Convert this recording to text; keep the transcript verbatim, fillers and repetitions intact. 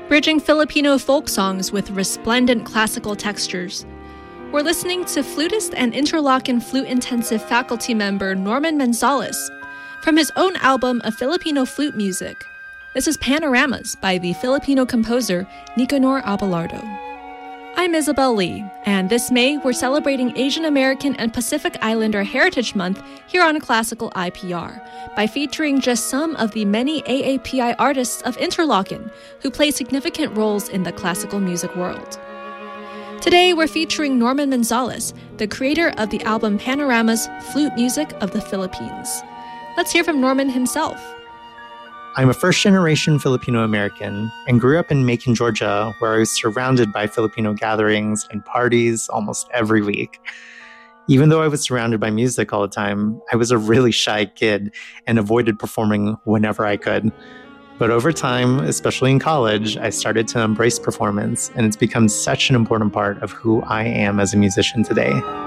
bridging Filipino folk songs with resplendent classical textures. We're listening to flutist and Interlochen flute-intensive faculty member Norman Manzales from his own album of Filipino flute music. This is Panoramas by the Filipino composer Nicanor Abelardo. I'm Isabel Lee, and this May we're celebrating Asian American and Pacific Islander Heritage Month here on Classical I P R by featuring just some of the many A A P I artists of Interlochen who play significant roles in the classical music world. Today we're featuring Norman Manzales, the creator of the album Panoramas, Flute Music of the Philippines. Let's hear from Norman himself. I'm a first-generation Filipino-American and grew up in Macon, Georgia, where I was surrounded by Filipino gatherings and parties almost every week. Even though I was surrounded by music all the time, I was a really shy kid and avoided performing whenever I could. But over time, especially in college, I started to embrace performance, and it's become such an important part of who I am as a musician today.